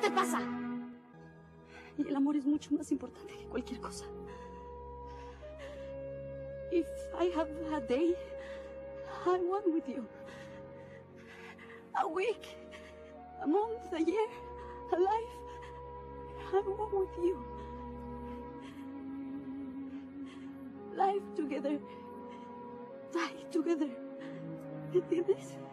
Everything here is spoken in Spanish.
te pasa? Y el amor es mucho más importante que cualquier cosa. If I have a day, I want with you. A week, a month, a year, a life, I want with you. Life together, die together. ¿Entiendes?